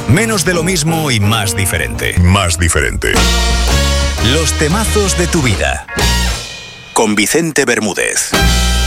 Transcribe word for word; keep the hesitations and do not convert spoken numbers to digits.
Menos de lo mismo y más diferente. Más diferente. Los temazos de tu vida. Con Vicente Bermúdez.